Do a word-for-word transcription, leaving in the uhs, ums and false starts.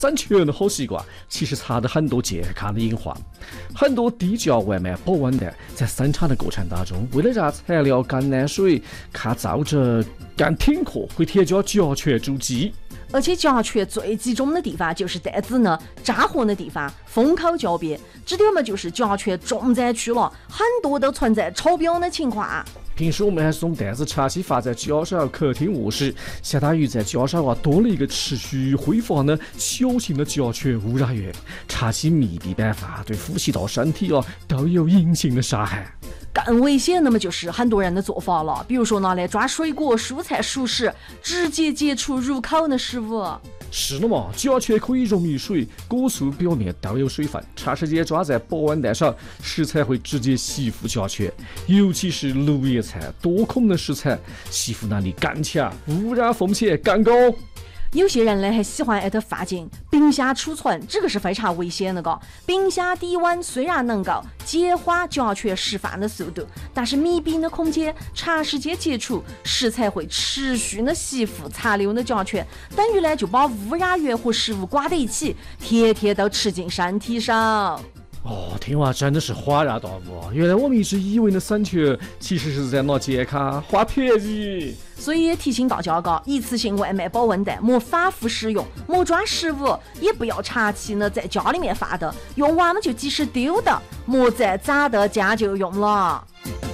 攒钱的好习惯其实藏着很多健康的隐患。很多低价外卖保温袋在生产的过程当中，为了让材料更难水、抗皱褶、更挺壳，会添加甲醛助剂。 而且甲醛最集中的地方就是袋子呢扎混的地方，封口交边，这点嘛就是甲醛重灾区了，很多都存在超标的情况。 平时我们还送袋子长期放在家少客厅卧室，相当于在家少啊多了一个持续挥发的小型的甲醛污染源，长期密闭摆放对呼吸道、身体啊都有隐形的伤害。 更危险的嘛就是很多人的做法了，比如说拿来抓水果、蔬菜、熟食，直接接触入口的食物。 是的嘛，甲醛可以溶于水，果蔬表面都有水分，长时间抓在保温袋上，食材会直接吸附甲醛，尤其是绿叶菜、多孔的食材，吸附能力更强，污染风险更高。 有些人呢还喜欢爱它放进冰箱储存，这个是非常危险的。冰箱低温虽然能够减缓甲醛释放的速度，但是密闭的空间长时间接触，食材会持续的吸附残留的甲醛，等于呢就把污染源和食物挂在一起，天天都吃进身体上。 哦，听完真的是恍然大悟，原来我们一直以为的省钱，其实是在拿健康花便宜。 所以提醒大家个，一次性外卖保温袋莫反复使用，莫装食物，也不要长期呢在家里面放的，用完了就及时丢的，莫再咋的将就用了。